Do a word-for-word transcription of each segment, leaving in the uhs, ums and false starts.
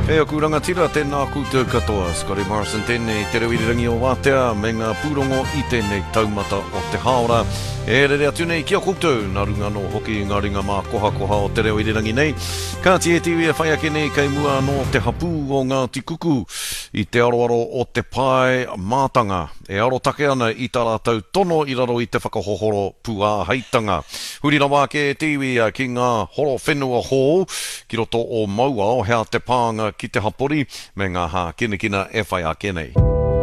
E o kuranga tira tēnā koutou katoa, Scotty Morrison tēnei te rewirirangi o wātea, me ngā pūrongo I tēnei taumata o te haora. E re rea tūnei kia koutou, nā runga no hoki ngā ringa mā koha koha o te rewirirangi nei. Ka ti e tiwi e whai ake nei kei mua no te hapu o ngā tikuku I te aroaro o te pai mātanga. E aro take ana I tā rātou tono I raro I te whakahohoro puā haitanga. Hurira wā ke e tiwi ki ngā horo whenua hō, ki roto o maua o hea te pānga ki te hapori, me ngā hā kinakina e whai ake nei.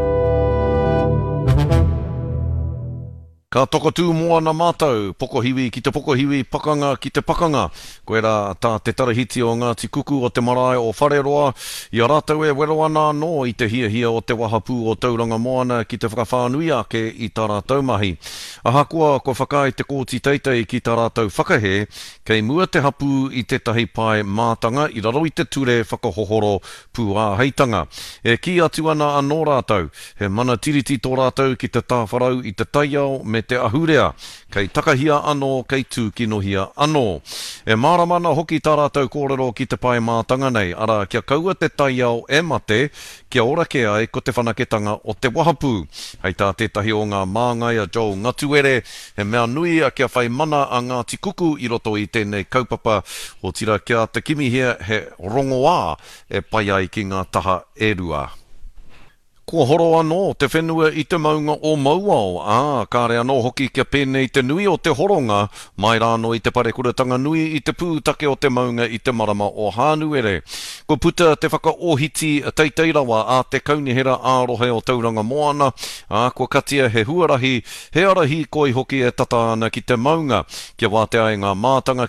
Ka toko tū moa na mātou, pokohiwi ki te pokohiwi, pakanga ki te pakanga. Koe rā tā te tarahiti o ngā tikuku o te marae o Whareroa. Ia rātou e wero ana no I te hia hia o te wahapū o tauranga moana ki te whakawhānui ake I tā rātou mahi. Ahakoa ko whakai te kōti teitei ki tā rātou whakahe, kei mua te hapū I te tahi pai mātanga I raro I te ture whakahohoro puā heitanga. E ki atu ana anō rātou, he mana tiriti tō rātou ki te tāwharau I te taiao me te ahurea, kei takahia anō, kei tūkinohia anō. E māramana hoki tā rātou kōrero ki te pai mātanga nei, ara kia kaua te taiao e mate, kia ora ke ai ko te whanaketanga o te wahapū. Hei tā tētahi o ngā māngai a Joe Ngatuere, he mea nui a kia whai mana a ngā tikuku I roto I tēnei kaupapa, o tira kia te kimihia he rongoā e pai ai ki ngā taha e rua. Ko horo anō te whenua I te maunga o Mauao, ā, kāre anō hoki kia pēnei te nui o te horonga, mai rāno I te parekuratanga nui I te pūtake o te maunga I te marama o Hānuere. Ko puta te whakaohiti teiteirawa a te kaunihera ārohe o tauranga moana, ā, ko katia he huarahi, he arahi koi hoki e tata ana ki te maunga, kia wātea e ngā mātanga